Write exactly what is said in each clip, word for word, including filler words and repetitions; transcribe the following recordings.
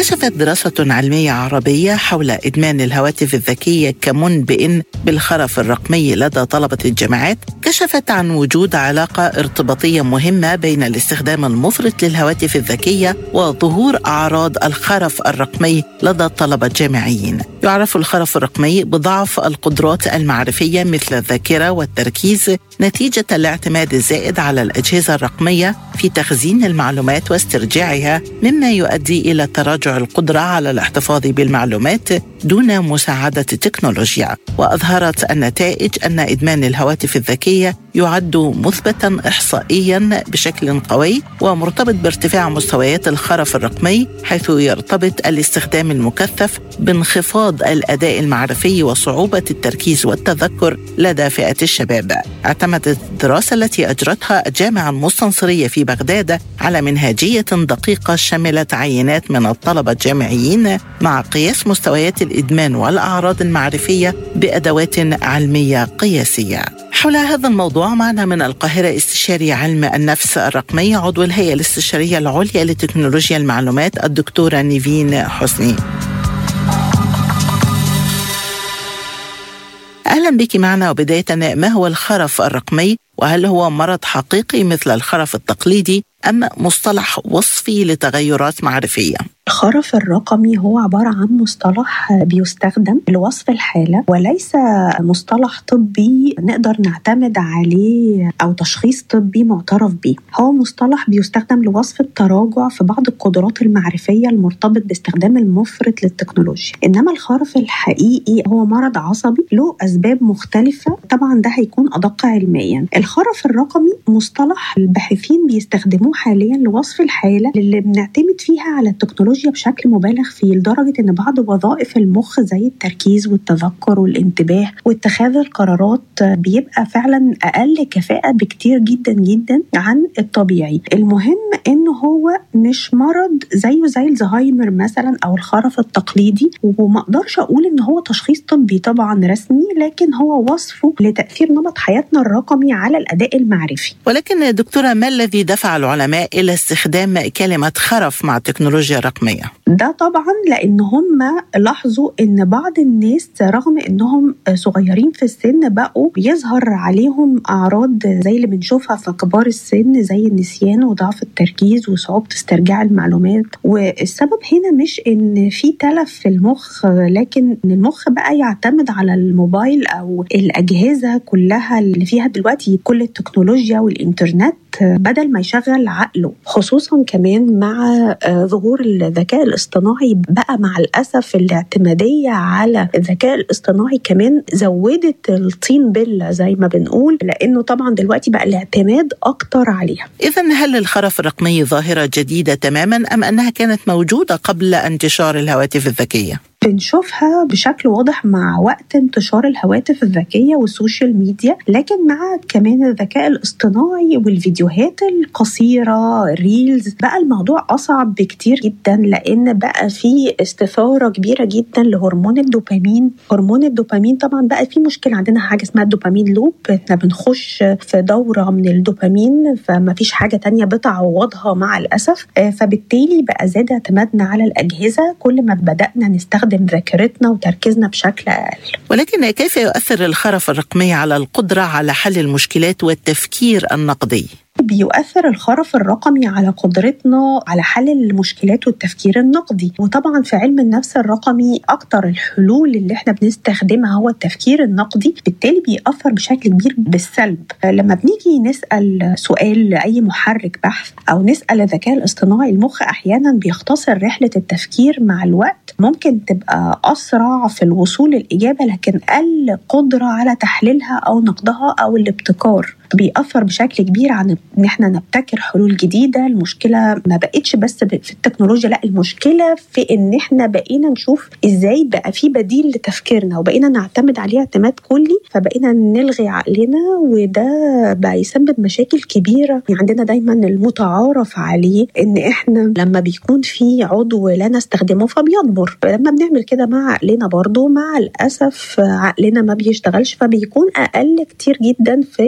كشفت دراسة علمية عربية حول إدمان الهواتف الذكية كمنبئ بالخرف الرقمي لدى طلبة الجامعات، كشفت عن وجود علاقة ارتباطية مهمة بين الاستخدام المفرط للهواتف الذكية وظهور أعراض الخرف الرقمي لدى الطلبة الجامعيين. يعرف الخرف الرقمي بضعف القدرات المعرفية مثل الذاكرة والتركيز نتيجة الاعتماد الزائد على الأجهزة الرقمية في تخزين المعلومات واسترجاعها، مما يؤدي إلى تراجع القدرة على الاحتفاظ بالمعلومات دون مساعدة التكنولوجيا. وأظهرت النتائج أن إدمان الهواتف الذكية يعد مثبتا إحصائيا بشكل قوي ومرتبط بارتفاع مستويات الخرف الرقمي، حيث يرتبط الاستخدام المكثف بانخفاض الأداء المعرفي وصعوبة التركيز والتذكر لدى فئة الشباب. اعتمدت الدراسة التي أجرتها الجامعة المستنصرية في بغداد على منهجية دقيقة شملت عينات من الطلبة الجامعيين مع قياس مستويات الإدمان والأعراض المعرفية بأدوات علمية قياسية. حول هذا الموضوع معنا من القاهرة استشاري علم النفس الرقمي عضو الهيئة الاستشارية العليا لتكنولوجيا المعلومات الدكتورة نيفين حسني. أهلا بك معنا. وبداية، ما هو الخرف الرقمي، وهل هو مرض حقيقي مثل الخرف التقليدي أم مصطلح وصفي لتغيرات معرفية؟ الخرف الرقمي هو عبارة عن مصطلح بيستخدم لوصف الحالة وليس مصطلح طبي نقدر نعتمد عليه أو تشخيص طبي معترف به. هو مصطلح بيستخدم لوصف التراجع في بعض القدرات المعرفية المرتبط باستخدام المفرط للتكنولوجيا. إنما الخرف الحقيقي هو مرض عصبي له أسباب مختلفة، طبعا ده هيكون أدق علميا. الخرف الرقمي مصطلح الباحثين بيستخدموه حاليا لوصف الحالة اللي بنعتمد فيها على التكنولوجيا بشكل مبالغ فيه، لدرجة أن بعض وظائف المخ زي التركيز والتذكر والانتباه واتخاذ القرارات بيبقى فعلا أقل كفاءة بكتير جدا جدا عن الطبيعي. المهم أنه هو مش مرض زيه زي الزهايمر مثلا أو الخرف التقليدي، وما أقدرش أقول أنه هو تشخيص طبي طبعا رسمي، لكن هو وصفه لتأثير نمط حياتنا الرقمي على الأداء المعرفي. ولكن دكتورة، ما الذي دفع العلماء إلى استخدام كلمة خرف مع التكنولوجيا الرقمية؟ ده طبعا لأن هم لاحظوا أن بعض الناس رغم أنهم صغيرين في السن بقوا يظهر عليهم أعراض زي اللي بنشوفها في كبار السن، زي النسيان وضعف التركيز وصعوبة استرجاع المعلومات. والسبب هنا مش أن في تلف في المخ، لكن أن المخ بقى يعتمد على الموبايل أو الأجهزة كلها اللي فيها دلوقتي كل التكنولوجيا والإنترنت بدل ما يشغل عقله، خصوصا كمان مع ظهور الذكاء الاصطناعي. بقى مع الأسف الاعتمادية على الذكاء الاصطناعي كمان زودت الطين بلة زي ما بنقول، لأنه طبعا دلوقتي بقى الاعتماد أكتر عليها. إذن هل الخرف الرقمي ظاهرة جديدة تماما أم أنها كانت موجودة قبل انتشار الهواتف الذكية؟ بنشوفها بشكل واضح مع وقت انتشار الهواتف الذكية والسوشيال ميديا، لكن مع كمان الذكاء الاصطناعي والفيديوهات القصيرة ريلز بقى الموضوع أصعب بكتير جدا، لأن بقى في استثارة كبيرة جدا لهرمون الدوبامين. هرمون الدوبامين طبعا بقى في مشكلة، عندنا حاجة اسمها الدوبامين لوب، احنا بنخش في دورة من الدوبامين فما فيش حاجة تانية بتعوضها مع الأسف. فبالتالي بقى زاد اعتمادنا على الأجهزة كل ما بدأنا نستخدم ذاكرتنا وتركيزنا بشكل أقل. ولكن كيف يؤثر الخرف الرقمي على القدرة على حل المشكلات والتفكير النقدي؟ بيؤثر الخرف الرقمي على قدرتنا على حل المشكلات والتفكير النقدي. وطبعا في علم النفس الرقمي أكتر الحلول اللي احنا بنستخدمها هو التفكير النقدي، بالتالي بيأثر بشكل كبير بالسلب. لما بنيجي نسأل سؤال لأي محرك بحث أو نسأل الذكاء الاصطناعي، المخ أحيانا بيختصر رحلة التفكير مع الوقت، ممكن تبقى أسرع في الوصول للإجابة لكن أقل قدرة على تحليلها أو نقدها أو الابتكار. بيأثر بشكل كبير عن ان احنا نبتكر حلول جديدة. المشكلة ما بقتش بس في التكنولوجيا، لا، المشكلة في ان احنا بقينا نشوف ازاي بقى في بديل لتفكيرنا وبقينا نعتمد عليه اعتماد كلي، فبقينا نلغي عقلنا، وده بقى يسبب مشاكل كبيرة. يعني عندنا دايما المتعارف عليه ان احنا لما بيكون في عضو لا نستخدمه فبيضمر، لما بنعمل كده مع عقلنا برضو مع الأسف عقلنا ما بيشتغلش، فبيكون اقل كتير جدا في النقد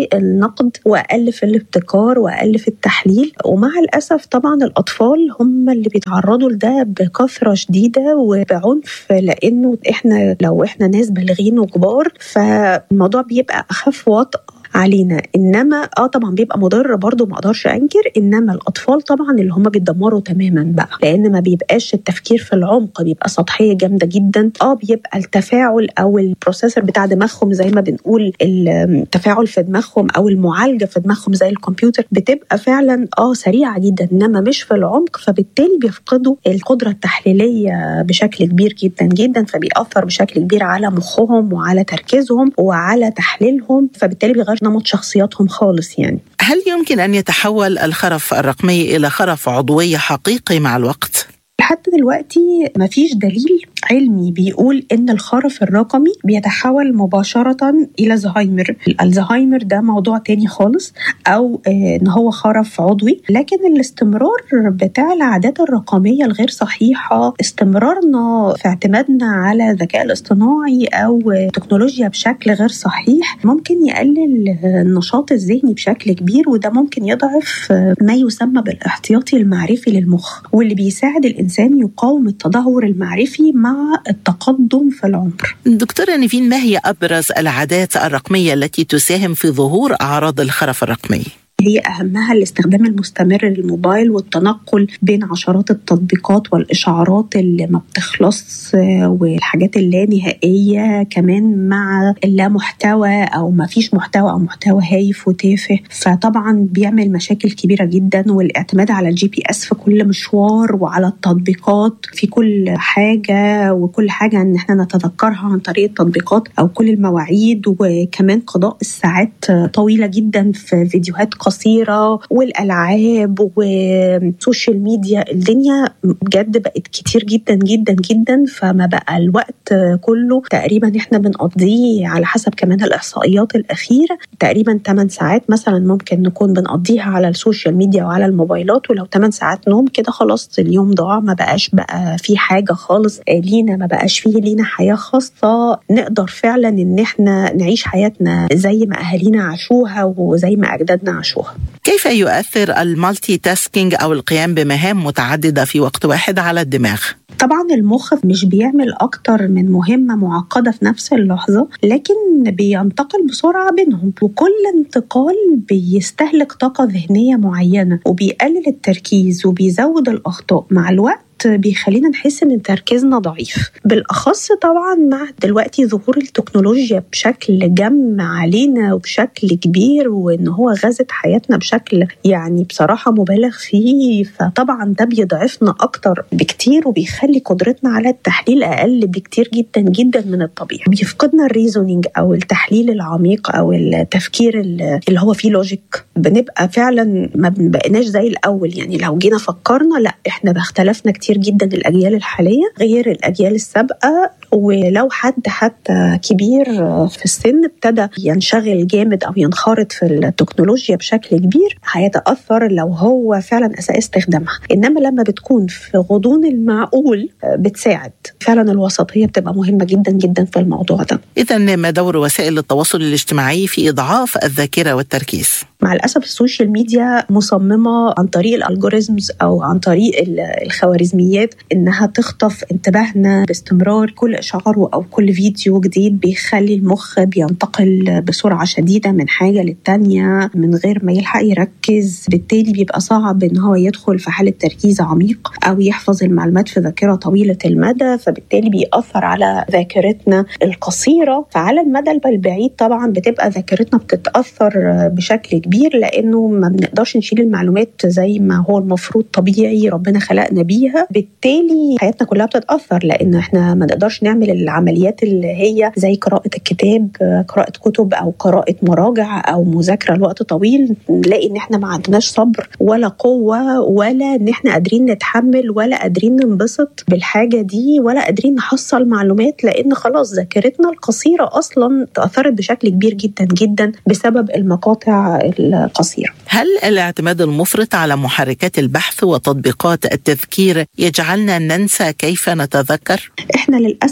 النقد وأقل في الابتكار وأقل في التحليل. ومع الأسف طبعا الأطفال هم اللي بيتعرضوا لده بكثرة شديدة وبعنف، لأنه إحنا لو إحنا ناس بالغين وكبار فالموضوع بيبقى أخف وطأ علينا. انما اه طبعا بيبقى مضر برضو، ما اقدرش انكر، انما الاطفال طبعا اللي هم بيتدمروا تماما بقى، لان ما بيبقاش التفكير في العمق، بيبقى سطحيه جامده جدا. اه بيبقى التفاعل او البروسيسور بتاع دماغهم زي ما بنقول، التفاعل في دماغهم او المعالجه في دماغهم زي الكمبيوتر بتبقى فعلا اه سريعه جدا، انما مش في العمق، فبالتالي بيفقدوا القدره التحليليه بشكل كبير جدا جدا، فبيأثر بشكل كبير على مخهم وعلى تركيزهم وعلى تحليلهم، فبالتالي بيغير نمط شخصياتهم خالص. يعني هل يمكن أن يتحول الخرف الرقمي إلى خرف عضوي حقيقي مع الوقت؟ لحد دلوقتي مفيش دليل علمي بيقول إن الخرف الرقمي بيتحول مباشرة إلى زهايمر. الزهايمر ده موضوع تاني خالص، أو إن هو خرف عضوي. لكن الاستمرار بتاع العادات الرقمية الغير صحيحة، استمرارنا في اعتمادنا على الذكاء الاصطناعي أو تكنولوجيا بشكل غير صحيح، ممكن يقلل النشاط الذهني بشكل كبير، وده ممكن يضعف ما يسمى بالاحتياطي المعرفي للمخ، واللي بيساعد الإنسان يقاوم التدهور المعرفي مع التقدم في العمر. دكتورة نيفين، ما هي أبرز العادات الرقمية التي تساهم في ظهور أعراض الخرف الرقمي؟ هي أهمها الاستخدام المستمر للموبايل والتنقل بين عشرات التطبيقات والإشعارات اللي ما بتخلص والحاجات اللانهائية، كمان مع اللا محتوى أو ما فيش محتوى أو محتوى هايف وتافه، فطبعا بيعمل مشاكل كبيرة جدا. والاعتماد على الجي بي اس في كل مشوار وعلى التطبيقات في كل حاجة، وكل حاجة ان احنا نتذكرها عن طريق التطبيقات أو كل المواعيد، وكمان قضاء الساعات طويلة جدا في فيديوهات قصيرة والألعاب والسوشيال ميديا. الدنيا بجد بقت كتير جدا جدا جدا، فما بقى الوقت كله تقريبا احنا بنقضيه على حسب كمان الإحصائيات الأخيرة تقريبا ثماني ساعات مثلا ممكن نكون بنقضيها على السوشيال ميديا وعلى الموبايلات، ولو ثماني ساعات نوم كده خلاص اليوم ضاع، ما بقاش بقى في حاجة خالص لينا، ما بقاش فيه لينا حياة خاصة نقدر فعلا ان احنا نعيش حياتنا زي ما أهالينا عاشوها وزي ما أجدادنا عاشوها. كيف يؤثر المالتي تاسكينج أو القيام بمهام متعددة في وقت واحد على الدماغ؟ طبعا المخ مش بيعمل أكتر من مهمة معقدة في نفس اللحظة، لكن بينتقل بسرعة بينهم، وكل انتقال بيستهلك طاقة ذهنية معينة وبيقلل التركيز وبيزود الأخطاء. مع الوقت بيخلينا نحس ان تركيزنا ضعيف، بالاخص طبعا مع دلوقتي ظهور التكنولوجيا بشكل جم علينا وبشكل كبير، وان هو غزت حياتنا بشكل يعني بصراحه مبالغ فيه. فطبعا ده بيضعفنا اكتر بكتير وبيخلي قدرتنا على التحليل اقل بكتير جدا جدا من الطبيعي، بيفقدنا الريزونينج او التحليل العميق او التفكير اللي هو فيه لوجيك. بنبقى فعلا ما بقيناش زي الاول، يعني لو جينا فكرنا لا احنا باختلفنا كتير جدا الأجيال الحالية غير الأجيال السابقة. ولو حد حتى كبير في السن ابتدى ينشغل جامد أو ينخرط في التكنولوجيا بشكل كبير هيتأثر لو هو فعلا أساء استخدامها. إنما لما بتكون في غضون المعقول بتساعد. فعلا الوسطية بتبقى مهمة جدا جدا في الموضوع ده. إذن ما دور وسائل التواصل الاجتماعي في إضعاف الذاكرة والتركيز؟ مع الأسف السوشيال ميديا مصممة عن طريق الألجوريزمز أو عن طريق الخوارزميات إنها تخطف انتباهنا باستمرار. كل إشعار أو كل فيديو جديد بيخلي المخ بينتقل بسرعة شديدة من حاجة للتانية من غير ما يلحق يركز، بالتالي بيبقى صعب إن هو يدخل في حالة تركيز عميق أو يحفظ المعلومات في ذاكرة طويلة المدى، فبالتالي بيأثر على ذاكرتنا القصيرة. فعلى المدى البعيد طبعا بتبقى ذاكرتنا بتتأثر بشكل كبير، لأنه ما بنقدرش نشيل المعلومات زي ما هو المفروض طبيعي ربنا خلقنا بيها، بالتالي حياتنا كلها بتتأثر، لأن احنا ما نقدرش نعمل العمليات اللي هي زي قراءة الكتاب، قراءة كتب أو قراءة مراجع أو مذاكرة لوقت طويل. نلاقي إن احنا ما عندناش صبر ولا قوة ولا إن احنا قادرين نتحمل ولا قادرين ننبسط بالحاجة دي ولا قادرين نحصل معلومات، لأن خلاص ذاكرتنا القصيرة أصلا تأثرت بشكل كبير جدا جدا بسبب المقاطع القصيرة. هل الاعتماد المفرط على محركات البحث وتطبيقات التذكير يجعلنا ننسى كيف نتذكر؟ احنا للأسف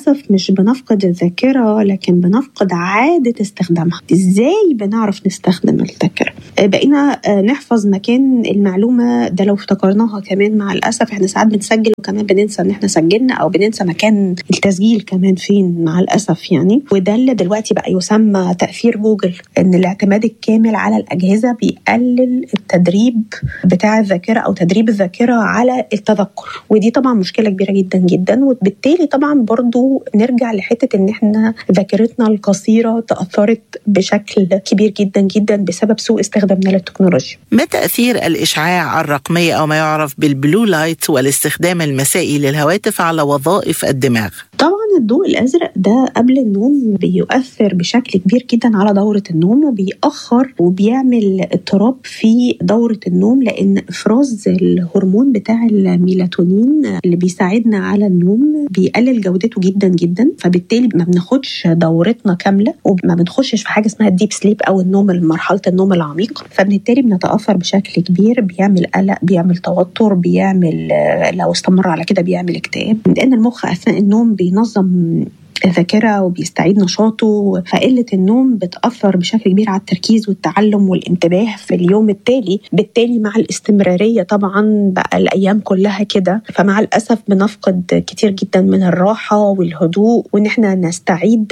للأسف مش بنفقد الذاكرة، لكن بنفقد عادة استخدامها. إزاي بنعرف نستخدم الذاكرة؟ بقينا نحفظ مكان المعلومة ده لو افتكرناها كمان. مع الأسف احنا ساعات بنسجل وكمان بننسى ان احنا سجلنا، او بننسى مكان التسجيل كمان فين مع الأسف يعني. وده اللي دلوقتي بقى يسمى تأثير جوجل، ان الاعتماد الكامل على الأجهزة بيقلل التدريب بتاع الذاكرة او تدريب الذاكرة على التذكر. ودي طبعا مشكلة كبيرة جدا جدا. وبالتالي طبعا برضو نرجع لحتة ان احنا ذاكرتنا القصيرة تأثرت بشكل كبير جدا جدا بسبب سوء استخدامنا للتكنولوجيا. ما تأثير الإشعاع الرقمي أو ما يعرف بالبلو لايت والاستخدام المسائي للهواتف على وظائف الدماغ؟ طبعا الضوء الأزرق ده قبل النوم بيؤثر بشكل كبير جدا على دورة النوم، وبيأخر وبيعمل اضطراب في دورة النوم، لأن إفراز الهرمون بتاع الميلاتونين اللي بيساعدنا على النوم بيقلل جودته جدا جدا. فبالتالي ما بناخدش دورتنا كاملة، وما بنخشش في حاجة اسمها الديب سليب أو النوم مرحلة النوم العميق. فبالتالي بنتأثر بشكل كبير، بيعمل قلق، بيعمل توتر، بيعمل لو استمر على كده بيعمل اكتئاب، لأن المخ أثناء النوم بينظم الذاكرة وبيستعيد نشاطه. فقلة النوم بتأثر بشكل كبير على التركيز والتعلم والانتباه في اليوم التالي. بالتالي مع الاستمرارية طبعا بقى الأيام كلها كده، فمع الأسف بنفقد كتير جدا من الراحة والهدوء، وإن احنا نستعيد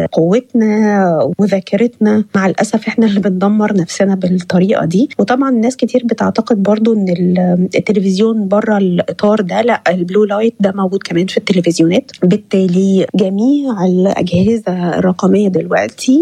قوتنا وذاكرتنا. مع الأسف احنا اللي بندمر نفسنا بالطريقة دي. وطبعا الناس كتير بتعتقد برضو إن التلفزيون بره الإطار ده، لا، البلو لايت ده موجود كمان في التلفزيونات. بالتالي جميع الأجهزة الرقمية دلوقتي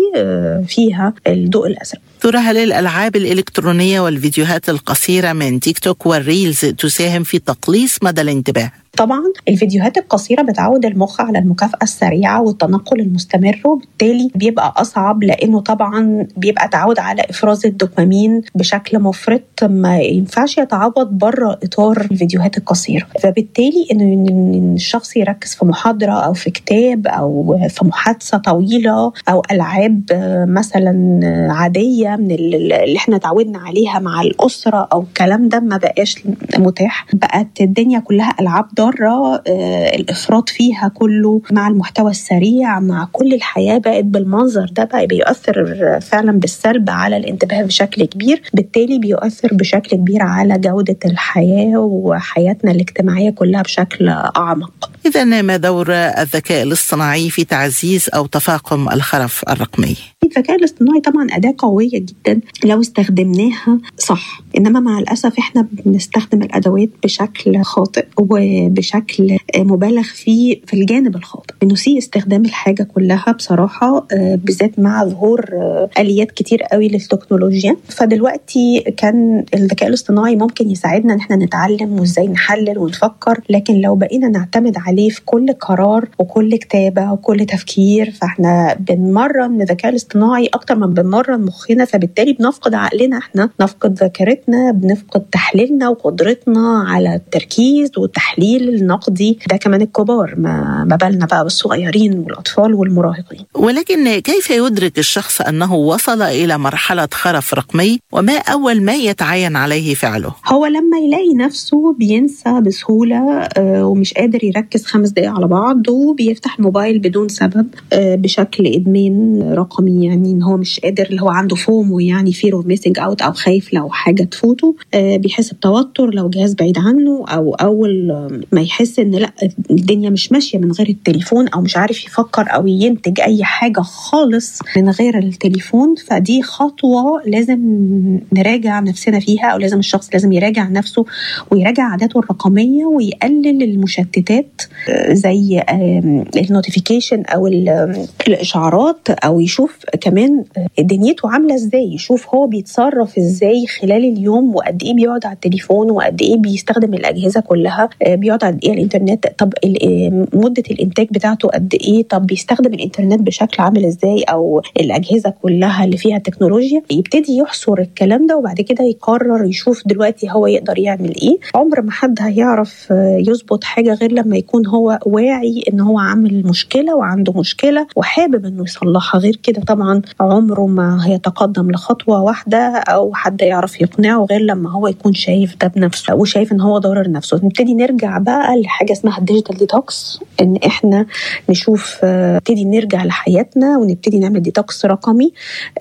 فيها الضوء الأزرق. ترى هل الألعاب الإلكترونية والفيديوهات القصيرة من تيك توك والريلز تساهم في تقليص مدى الانتباه؟ طبعا الفيديوهات القصيرة بتعود المخ على المكافأة السريعة والتنقل المستمر، وبالتالي بيبقى أصعب، لأنه طبعا بيبقى تعود على إفراز الدوبامين بشكل مفرط ما ينفعش يتعوض بره إطار الفيديوهات القصيرة. فبالتالي إن الشخص يركز في محاضرة أو في كتاب أو في محادثة طويلة أو ألعاب مثلا عادية من اللي احنا تعودنا عليها مع الأسرة أو الكلام ده ما بقاش متاح. بقت الدنيا كلها ألعاب ضارة، الإفراط فيها كله مع المحتوى السريع، مع كل الحياة بقت بالمنظر ده، بقى بيؤثر فعلا بالسلب على الانتباه بشكل كبير. بالتالي بيؤثر بشكل كبير على جودة الحياة وحياتنا الاجتماعية كلها بشكل أعمق. إذن ما دور الذكاء الاصطناعي في تعزيز أو تفاقم الخرف الرقمي؟ الذكاء الاصطناعي طبعا أداة قوية جدا لو استخدمناها صح، إنما مع الأسف إحنا بنستخدم الأدوات بشكل خاطئ وبشكل مبالغ فيه في الجانب الخاطئ، بنسيء استخدام الحاجة كلها بصراحة، بالذات مع ظهور آليات كتير قوي للتكنولوجيا. فدلوقتي كان الذكاء الاصطناعي ممكن يساعدنا إن إحنا نتعلم وإزاي نحلل ونفكر، لكن لو بقينا نعتمد عليه في كل قرار وكل كتابة وكل تفكير، فإحنا بنمرن الذكاء الاصطناعي أكتر من بنمرن مخنا. فبالتالي بنفقد عقلنا، إحنا نفقد ذاكرتنا، بنفقد تحليلنا وقدرتنا على التركيز والتحليل النقدي. ده كمان الكبار، ما, ما بالنا بقى بالصغيرين والأطفال والمراهقين. ولكن كيف يدرك الشخص أنه وصل إلى مرحلة خرف رقمي، وما أول ما يتعين عليه فعله؟ هو لما يلاقي نفسه بينسى بسهولة ومش قادر يركز خمس دقايق على بعض، وبيفتح الموبايل بدون سبب بشكل إدمان رقمي، يعني إن هو مش قادر، اللي هو عنده فومو، يعني fear of missing out، أو خايف لو حاجة تفوته، بيحس بتوتر لو جهاز بعيد عنه، أو أول ما يحس إن لا الدنيا مش ماشية من غير التليفون، أو مش عارف يفكر أو ينتج أي حاجة خالص من غير التليفون. فدي خطوة لازم نراجع نفسنا فيها، أو لازم الشخص لازم يراجع نفسه ويراجع عاداته الرقمية ويقلل المشتتات زي النوتيفيكيشن أو الإشعارات، أو يشوف كمان دنيته عاملة إزاي، يشوف هو بيتصرف إزاي خلال اليوم، وقد إيه بيقعد على التليفون، وقد إيه بيستخدم الأجهزة كلها، بيقعد قد إيه على الإنترنت، طب مدة الإنتاج بتاعته قد إيه، طب بيستخدم الإنترنت بشكل عامل إزاي، أو الأجهزة كلها اللي فيها تكنولوجيا. يبتدي يحصر الكلام ده، وبعد كده يقرر يشوف دلوقتي هو يقدر يعمل إيه. عمر ما حد هيعرف يظبط حاجة غير لما يكون هو واعي إن هو عامل مشكلة مشكلة وعنده مشكلة وحابب إنه يصلحها. غير كده طبعا عمره ما هيتقدم لخطوة واحدة أو حد يعرف يقنعه غير لما هو يكون شايف ده بنفسه وشايف إن هو ضرر نفسه. نبتدي نرجع بقى لحاجة اسمها الديجيتال ديتوكس، إن إحنا نشوف نبتدي نرجع لحياتنا ونبتدي نعمل ديتوكس رقمي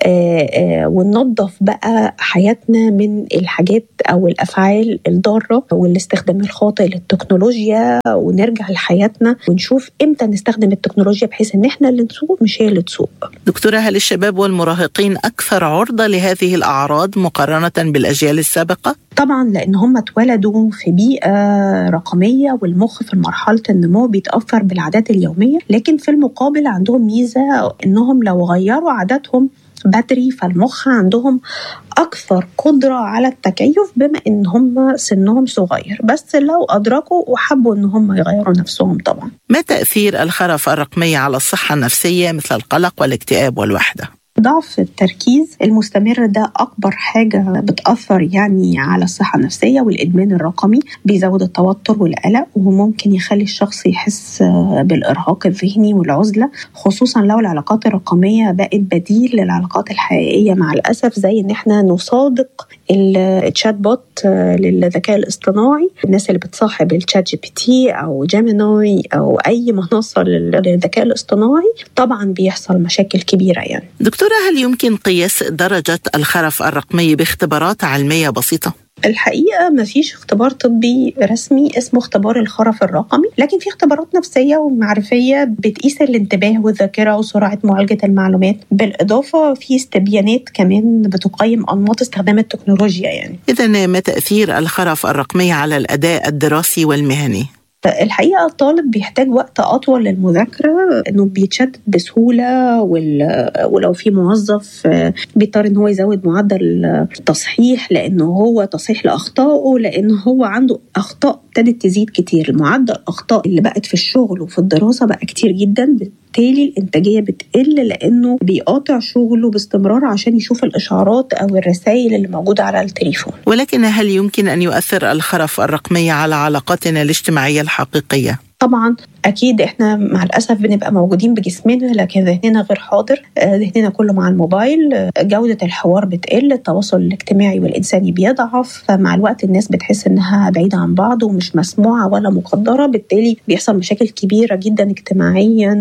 وننظف بقى حياتنا من الحاجات أو الأفعال الضارة والاستخدام الخاطئ للتكنولوجيا، ونرجع لحياتنا ونشوف إمتى نستخدم التكنولوجيا بحيث إن إحنا اللي نسوق مش هي اللي تسوق. دكتورة، هل الشباب والمراهقين أكثر عرضة لهذه الأعراض مقارنة بالأجيال السابقة؟ طبعا لأن هم اتولدوا في بيئة رقمية والمخ في مرحلة النمو بيتأثر بالعادات اليومية، لكن في المقابل عندهم ميزة إنهم لو غيروا عاداتهم بدري فالمخ عندهم أكثر قدرة على التكيف بما إن هم سنهم صغير، بس لو أدركوا وحبوا إن هم يغيروا نفسهم. طبعا ما تأثير الخرف الرقمي على الصحة النفسية مثل القلق والاكتئاب والوحدة؟ ضعف التركيز المستمر ده أكبر حاجة بتأثر يعني على الصحة النفسية، والإدمان الرقمي بيزود التوتر والقلق وممكن يخلي الشخص يحس بالإرهاق الذهني والعزلة، خصوصا لو العلاقات الرقمية بقت بديل للعلاقات الحقيقية. مع الأسف زي إن إحنا نصادق الشات بوت للذكاء الاصطناعي، الناس اللي بتصاحب الشات جي بي تي أو جيميناي أو أي منصة للذكاء الاصطناعي طبعا بيحصل مشاكل كبيرة. يعني دكتورة، هل يمكن قياس درجة الخرف الرقمي باختبارات علمية بسيطة؟ الحقيقة ما فيش اختبار طبي رسمي اسمه اختبار الخرف الرقمي، لكن في اختبارات نفسية ومعرفية بتقيس الانتباه والذاكرة وسرعة معالجة المعلومات، بالإضافة في استبيانات كمان بتقيم أنماط استخدام التكنولوجيا. يعني إذن ما تأثير الخرف الرقمي على الأداء الدراسي والمهني؟ الحقيقة الطالب بيحتاج وقت أطول للمذاكرة، إنه بيتشتت بسهولة، ولو في موظف بيضطر إن هو يزود معدل التصحيح لأنه هو تصحيح لأخطائه، لأنه هو عنده أخطاء ابتدت تزيد كتير. معدل الأخطاء اللي بقت في الشغل وفي الدراسة بقى كتير جدا، بالتالي الإنتاجية بتقل لأنه بيقاطع شغله باستمرار عشان يشوف الإشعارات أو الرسائل اللي موجودة على التليفون. ولكن هل يمكن أن يؤثر الخرف الرقمي على علاقاتنا الاجتماعية الحقيقية؟ طبعا أكيد إحنا مع الأسف بنبقى موجودين بجسمنا لكن ذهننا غير حاضر، ذهننا كله مع الموبايل، جودة الحوار بتقل، التواصل الاجتماعي والإنساني بيضعف، فمع الوقت الناس بتحس إنها بعيدة عن بعض ومش مسموعة ولا مقدرة، بالتالي بيحصل مشاكل كبيرة جدا اجتماعيا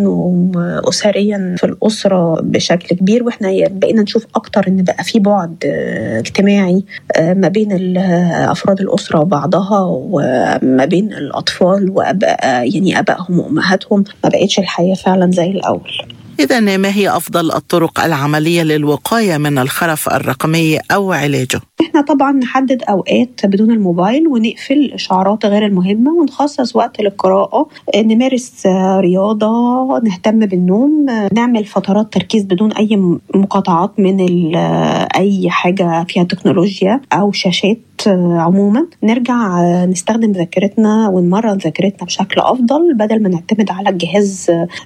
وأسريا في الأسرة بشكل كبير. وإحنا بقينا نشوف أكتر إن بقى في بعد اجتماعي ما بين أفراد الأسرة وبعضها وما بين الأطفال وأباء يعني أبائهم وأمهاتهم، ما بقتش الحياة فعلا زي الأول. إذن ما هي أفضل الطرق العملية للوقاية من الخرف الرقمي أو علاجه؟ إحنا طبعا نحدد أوقات بدون الموبايل ونقفل الإشعارات غير المهمة ونخصص وقت للقراءة، نمارس رياضة، نهتم بالنوم، نعمل فترات تركيز بدون أي مقاطعات من أي حاجة فيها تكنولوجيا أو شاشات عموما، نرجع نستخدم ذاكرتنا ونمرن ذاكرتنا بشكل أفضل بدل ما نعتمد على الجهاز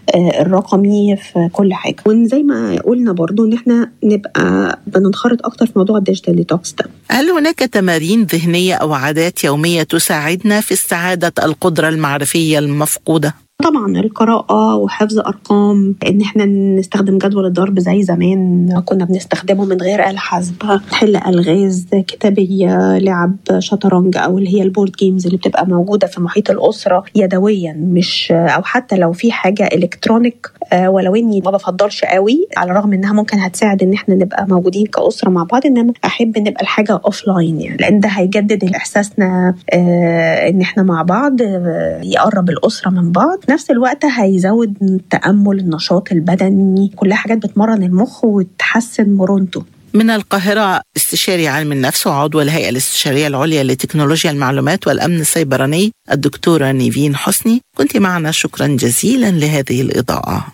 الرقمي في كل حاجة. وزي ما قلنا برضو إن إحنا نبقى بننخرط أكتر في موضوع الديجيتال ديتوكس ده. هل هناك تمارين ذهنية أو عادات يومية تساعدنا في استعادة القدرة المعرفية المفقودة؟ طبعا القراءة وحفظ أرقام، إن إحنا نستخدم جدول الضرب زي زمان كنا بنستخدمه من غير آلة حاسبة، حل ألغاز كتابية، لعب شطرنج أو اللي هي البورد جيمز اللي بتبقى موجودة في محيط الأسرة يدويا، مش أو حتى لو في حاجة إلكترونيك، ولو إني ما بفضلش قوي على الرغم إنها ممكن هتساعد إن إحنا نبقى موجودين كأسرة مع بعض، إنما أحب نبقى الحاجة أوفلاين يعني، لأن ده هيجدد إحساسنا إن إحنا مع بعض، يقرب الأسرة من بعض، نفس الوقت هيزود التأمل، النشاط البدني، كلها حاجات بتمرن المخ وتحسن مرونته. من القاهرة استشاري علم النفس وعضو الهيئة الاستشارية العليا لتكنولوجيا المعلومات والأمن السيبراني الدكتورة نيفين حسني، كنت معنا، شكرا جزيلا لهذه الإضاءة.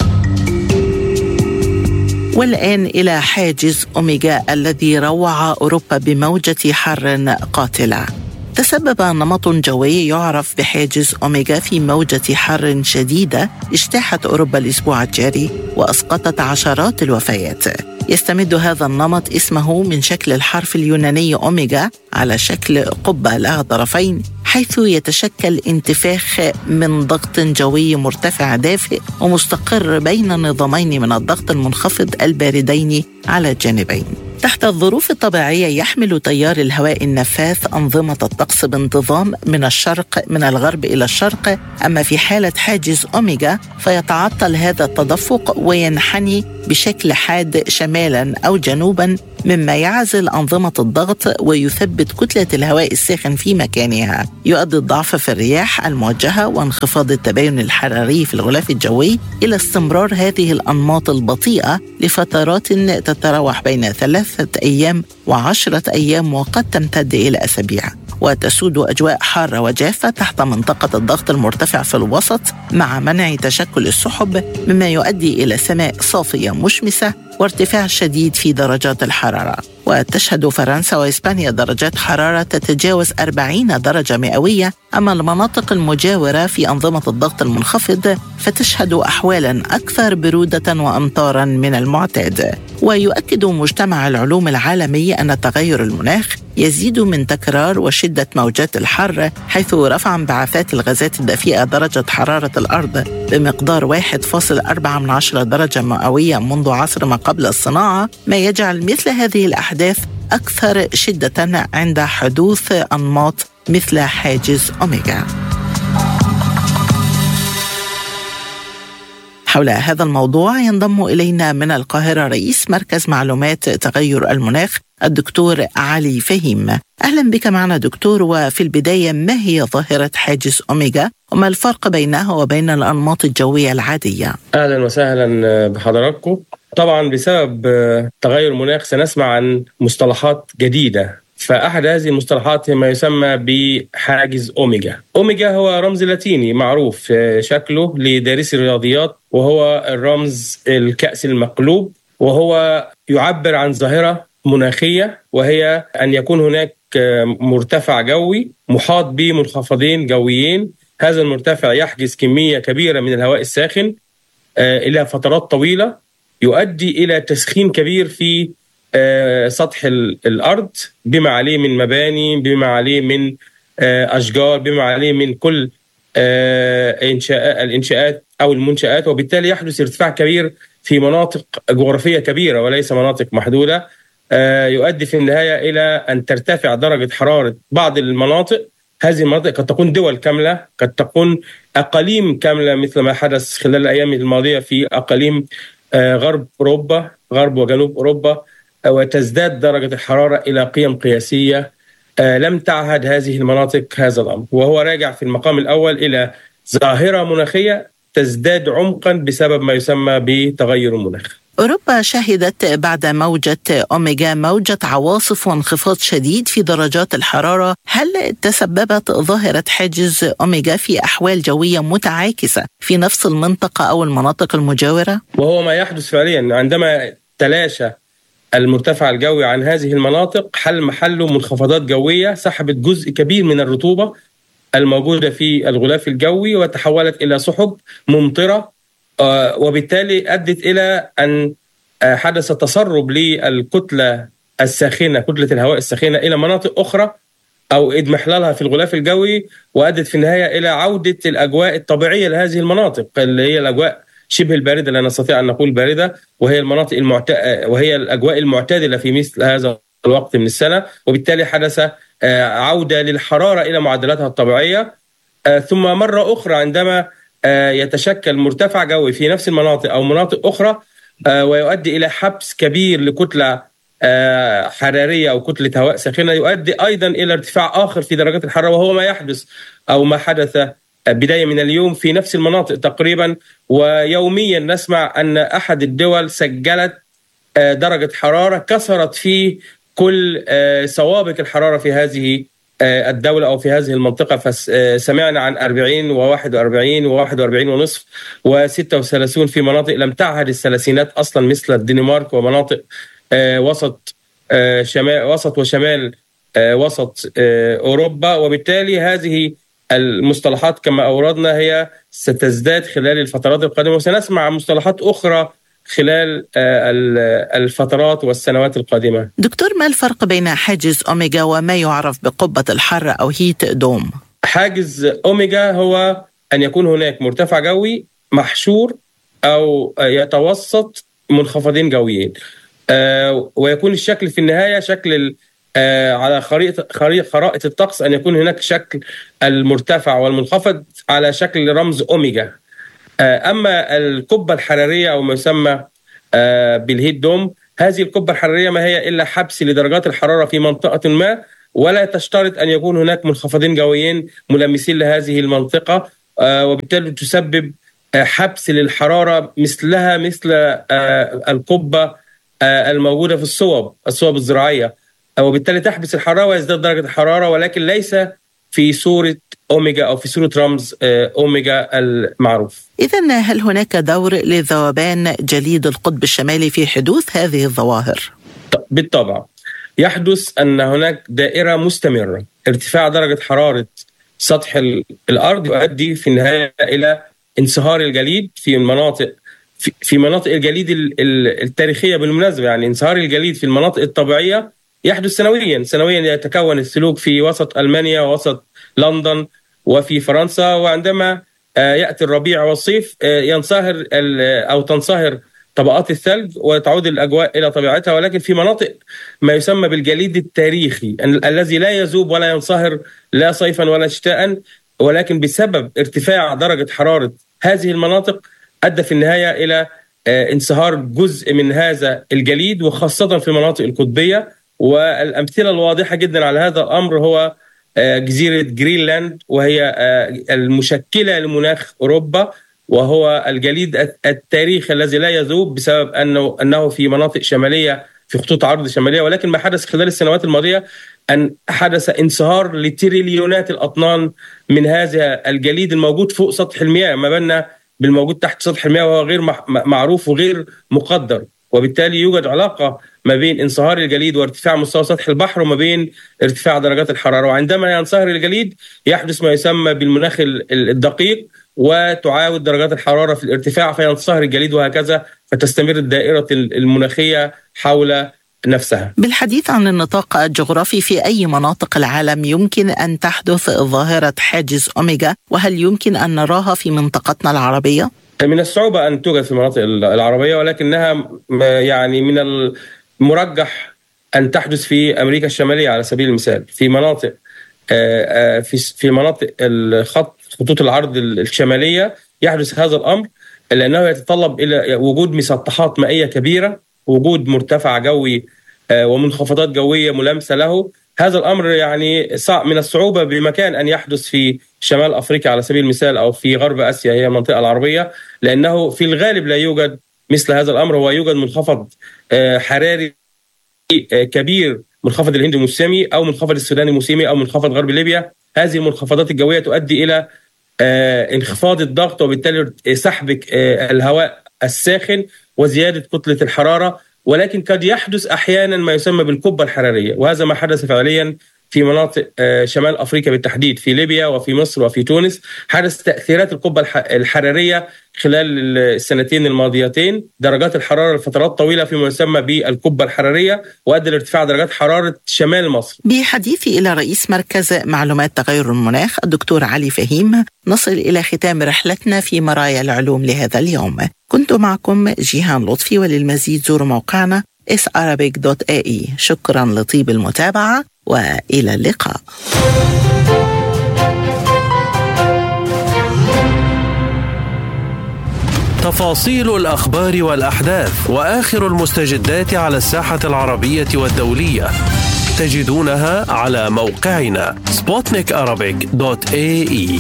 والآن إلى حاجز أوميغا الذي روع أوروبا بموجة حر قاتلة. تسبب نمط جوي يعرف بحاجز أوميغا في موجة حر شديدة اجتاحت أوروبا الأسبوع الجاري وأسقطت عشرات الوفيات. يستمد هذا النمط اسمه من شكل الحرف اليوناني أوميجا على شكل قبة لها طرفين، حيث يتشكل انتفاخ من ضغط جوي مرتفع دافئ ومستقر بين نظامين من الضغط المنخفض الباردين على الجانبين. تحت الظروف الطبيعية يحمل تيار الهواء النفاث أنظمة الطقس بانتظام من الشرق من الغرب إلى الشرق، أما في حالة حاجز أوميجا فيتعطل هذا التدفق وينحني بشكل حاد شمالا أو جنوبا، مما يعزل أنظمة الضغط ويثبت كتلة الهواء الساخن في مكانها، يؤدي الضعف في الرياح الموجهة وانخفاض التباين الحراري في الغلاف الجوي إلى استمرار هذه الأنماط البطيئة لفترات تتراوح بين ثلاثة أيام وعشرة أيام وقد تمتد إلى أسابيع. وتسود أجواء حارة وجافة تحت منطقة الضغط المرتفع في الوسط مع منع تشكل السحب، مما يؤدي إلى سماء صافية مشمسة وارتفاع شديد في درجات الحرارة. وتشهد فرنسا وإسبانيا درجات حرارة تتجاوز أربعين درجة مئوية، أما المناطق المجاورة في أنظمة الضغط المنخفض فتشهد أحوالا أكثر برودة وأمطارا من المعتاد. ويؤكد مجتمع العلوم العالمي أن تغير المناخ يزيد من تكرار وشدة موجات الحر، حيث رفع انبعاثات الغازات الدفيئة درجة حرارة الأرض بمقدار واحد فاصلة أربعة من عشرة درجة مئوية منذ عصر ما قبل الصناعة، ما يجعل مثل هذه الأحداث أكثر شدة عند حدوث أنماط مثل حاجز أوميجا. حول هذا الموضوع ينضم إلينا من القاهرة رئيس مركز معلومات تغير المناخ الدكتور علي فهيم. أهلا بك معنا دكتور. وفي البداية، ما هي ظاهرة حاجز أوميجا وما الفرق بينها وبين الأنماط الجوية العادية؟ أهلا وسهلا بحضراتكم. طبعا بسبب تغير المناخ سنسمع عن مصطلحات جديدة، فأحد هذه المصطلحات ما يسمى بحاجز أوميجا. أوميجا هو رمز لاتيني معروف شكله لدارسي الرياضيات، وهو الرمز الكأس المقلوب، وهو يعبر عن ظاهرة مناخية، وهي أن يكون هناك مرتفع جوي محاط بمنخفضين جويين. هذا المرتفع يحجز كمية كبيرة من الهواء الساخن إلى فترات طويلة، يؤدي إلى تسخين كبير في سطح الأرض بما عليه من مباني، بما عليه من أشجار، بما عليه من كل الإنشاءات أو المنشآت، وبالتالي يحدث ارتفاع كبير في مناطق جغرافية كبيرة وليس مناطق محدودة، يؤدي في النهاية إلى أن ترتفع درجة حرارة بعض المناطق. هذه المناطق قد تكون دول كاملة، قد تكون أقاليم كاملة، مثل ما حدث خلال الأيام الماضية في أقاليم غرب أوروبا، غرب وجنوب أوروبا، وتزداد درجة الحرارة إلى قيم قياسية لم تعهد هذه المناطق هذا الأمر، وهو راجع في المقام الأول إلى ظاهرة مناخية تزداد عمقا بسبب ما يسمى بتغير المناخ. أوروبا شهدت بعد موجة أوميجا موجة عواصف وانخفاض شديد في درجات الحرارة. هل تسببت ظاهرة حاجز أوميجا في أحوال جوية متعاكسة في نفس المنطقة أو المناطق المجاورة؟ وهو ما يحدث فعليا عندما تلاشى المرتفع الجوي عن هذه المناطق، حل محله منخفضات جوية سحبت جزء كبير من الرطوبة الموجودة في الغلاف الجوي وتحولت إلى سحب ممطرة، وبالتالي أدت إلى أن حدث تسرب للكتلة الساخنة، كتلة الهواء الساخنة، إلى مناطق أخرى أو إضمحلالها في الغلاف الجوي، وأدت في النهاية إلى عودة الأجواء الطبيعية لهذه المناطق اللي هي الأجواء شبه الباردة، لا نستطيع أن نقول باردة، وهي المناطق المعت... وهي الأجواء المعتدلة في مثل هذا الوقت من السنة، وبالتالي حدث عودة للحرارة إلى معدلاتها الطبيعية. ثم مرة أخرى عندما يتشكل مرتفع جوي في نفس المناطق أو مناطق أخرى ويؤدي إلى حبس كبير لكتلة حرارية أو كتلة هواء ساخنة، يؤدي أيضا إلى ارتفاع آخر في درجات الحرارة، وهو ما يحدث أو ما حدث بداية من اليوم في نفس المناطق تقريبا. ويوميا نسمع أن أحد الدول سجلت درجة حرارة كسرت في كل سوابق الحرارة في هذه الدولة أو في هذه المنطقة، فسمعنا عن أربعين وواحد وأربعين وواحد وأربعين ونصف وستة وثلاثين في مناطق لم تعهد الثلاثينات أصلا مثل الدنمارك ومناطق وسط شمال وسط وشمال وسط أوروبا. وبالتالي هذه المصطلحات كما أوردنا هي ستزداد خلال الفترات القادمة، وسنسمع مصطلحات أخرى خلال الفترات والسنوات القادمة. دكتور، ما الفرق بين حاجز أوميجا وما يعرف بقبة الحر أو هيت دوم؟ حاجز أوميجا هو أن يكون هناك مرتفع جوي محشور أو يتوسط منخفضين جويين، ويكون الشكل في النهاية شكل على خريطة خرائط الطقس أن يكون هناك شكل المرتفع والمنخفض على شكل رمز أوميجا. أما القبة الحرارية أو ما يسمى بالهيت دوم، هذه القبة الحرارية ما هي إلا حبس لدرجات الحرارة في منطقة ما، ولا تشترط أن يكون هناك منخفضين جويين ملامسين لهذه المنطقة، وبالتالي تسبب حبس للحرارة مثلها مثل القبة الموجودة في الصوب الصوب الزراعية، وبالتالي تحبس الحرارة ويزداد درجة الحرارة، ولكن ليس في صورة أوميجا أو في صورة رمز أوميجا المعروف. إذن هل هناك دور لذوبان جليد القطب الشمالي في حدوث هذه الظواهر؟ بالطبع يحدث أن هناك دائرة مستمرة. ارتفاع درجة حرارة سطح الأرض يؤدي في النهاية إلى انصهار الجليد في المناطق في مناطق الجليد التاريخية بالمناسبة. يعني انصهار الجليد في المناطق الطبيعية يحدث سنويا سنويا يتكون الثلوج في وسط ألمانيا ووسط لندن وفي فرنسا، وعندما يأتي الربيع والصيف ينصهر أو تنصهر طبقات الثلج وتعود الأجواء إلى طبيعتها. ولكن في مناطق ما يسمى بالجليد التاريخي الذي لا يذوب ولا ينصهر لا صيفا ولا شتاء، ولكن بسبب ارتفاع درجة حرارة هذه المناطق أدى في النهاية إلى انصهار جزء من هذا الجليد، وخاصة في المناطق القطبية. والأمثلة الواضحة جدا على هذا الأمر هو جزيرة جرينلاند، وهي المشكلة لمناخ أوروبا، وهو الجليد التاريخي الذي لا يذوب بسبب أنه أنه في مناطق شمالية في خطوط عرض شمالية. ولكن ما حدث خلال السنوات الماضية أن حدث انصهار لتريليونات الأطنان من هذا الجليد الموجود فوق سطح المياه، ما بالنا بالموجود تحت سطح المياه، وهو غير معروف وغير مقدر. وبالتالي يوجد علاقة ما بين انصهار الجليد وارتفاع مستوى سطح البحر وما بين ارتفاع درجات الحرارة. وعندما ينصهر الجليد يحدث ما يسمى بالمناخ الدقيق، وتعاود درجات الحرارة في الارتفاع فينصهر الجليد، وهكذا فتستمر الدائرة المناخية حول نفسها. بالحديث عن النطاق الجغرافي، في أي مناطق العالم يمكن أن تحدث ظاهرة حاجز أوميجا؟ وهل يمكن أن نراها في منطقتنا العربية؟ من الصعوبة أن توجد في المناطق العربية، ولكنها يعني من المرجح أن تحدث في أمريكا الشمالية على سبيل المثال، في مناطق في في مناطق الخط خطوط العرض الشمالية يحدث هذا الأمر، لأنه يتطلب إلى وجود مسطحات مائية كبيرة، وجود مرتفع جوي ومنخفضات جوية ملامسة له. هذا الأمر يعني صعب من الصعوبة بمكان أن يحدث في شمال أفريقيا على سبيل المثال أو في غرب آسيا هي المنطقة العربية، لأنه في الغالب لا يوجد مثل هذا الأمر. هو يوجد منخفض حراري كبير، منخفض الهندي الموسمي أو منخفض السوداني الموسمي أو منخفض غرب ليبيا. هذه المنخفضات الجوية تؤدي إلى انخفاض الضغط وبالتالي سحب الهواء الساخن وزيادة كتلة الحرارة. ولكن قد يحدث أحيانا ما يسمى بالقبة الحرارية، وهذا ما حدث فعليا في مناطق شمال أفريقيا بالتحديد، في ليبيا وفي مصر وفي تونس. حدث تأثيرات القبة الحرارية خلال السنتين الماضيتين، درجات الحرارة لفترات طويلة فيما يسمى بالقبة الحرارية، وأدى لارتفاع درجات حرارة شمال مصر. بحديثي إلى رئيس مركز معلومات تغير المناخ الدكتور علي فهيم، نصل إلى ختام رحلتنا في مرايا العلوم لهذا اليوم. كنت معكم جيهان لطفي، وللمزيد زوروا موقعنا إس أرابيك دوت إيه إي. شكرا لطيب المتابعة وإلى اللقاء. تفاصيل الأخبار والأحداث وآخر المستجدات على الساحة العربية والدولية تجدونها على موقعنا سبوتنيك أرابيك دوت إيه إي.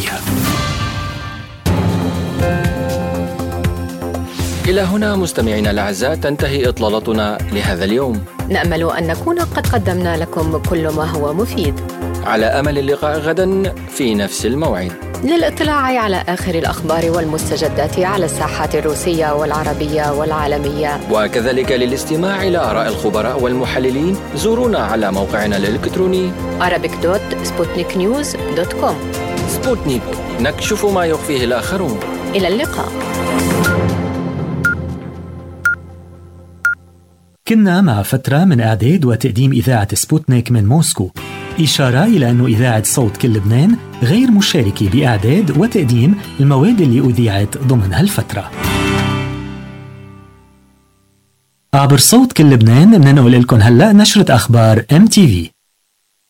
إلى هنا مستمعينا الأعزاء تنتهي إطلالتنا لهذا اليوم. نأمل أن نكون قد قدمنا لكم كل ما هو مفيد، على أمل اللقاء غدا في نفس الموعد. للاطلاع على آخر الأخبار والمستجدات على الساحات الروسية والعربية والعالمية، وكذلك للاستماع إلى آراء الخبراء والمحللين، زورونا على موقعنا الإلكتروني أرابيك دوت سبوتنيك نيوز دوت كوم. سبوتنيك، نكشف ما يخفيه الآخرون. إلى اللقاء. كنا مع فترة من إعداد وتقديم إذاعة سبوتنيك من موسكو، إشارة إلى أن إذاعة صوت كل لبنان غير مشاركة بإعداد وتقديم المواد اللي أذيعت ضمن هالفترة. عبر صوت كل لبنان مننقل لكم هلأ نشرة أخبار إم تي في.